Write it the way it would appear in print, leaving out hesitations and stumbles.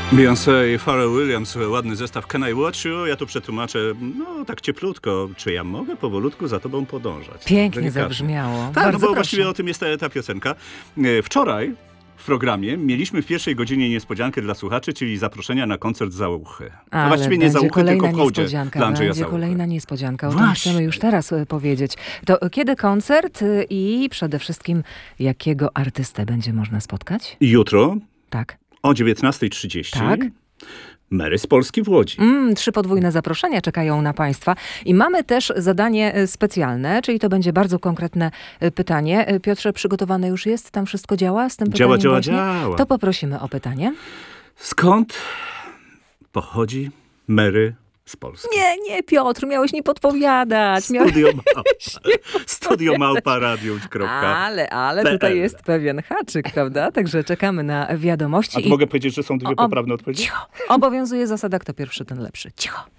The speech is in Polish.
Beyoncé i Pharrell Williams, ładny zestaw Can I Watch You? Ja tu przetłumaczę, no tak cieplutko, czy ja mogę powolutku za tobą podążać? Pięknie Delikatnie. zabrzmiało. Tak, Bardzo no bo proszę. właściwie o tym jest ta piosenka. Wczoraj w programie mieliśmy w pierwszej godzinie niespodziankę dla słuchaczy, czyli zaproszenia na koncert Zauchy. No Ale właściwie nie będzie Zauchy, kolejna tylko Hołdzie niespodzianka. dla Andrzeja Będzie Zauchy. kolejna niespodzianka. O tym Właśnie. chcemy już teraz powiedzieć. To kiedy koncert i przede wszystkim jakiego artystę będzie można spotkać? Jutro Tak. o 19:30 Tak. Mary z Polski w Łodzi. 3 podwójne zaproszenia czekają na Państwa. I mamy też zadanie specjalne, czyli to będzie bardzo konkretne pytanie. Piotrze, przygotowane już jest? Tam wszystko działa z tym pytaniem właśnie? Działa. To poprosimy o pytanie. Skąd pochodzi Mary z Polski? Nie, Piotr, miałeś nie podpowiadać. Studio Małpa Radio.pl. Ale tutaj jest pewien haczyk, prawda? Także czekamy na wiadomości. A to mogę powiedzieć, że są dwie poprawne odpowiedzi? Cicho. Obowiązuje zasada, kto pierwszy, ten lepszy. Cicho.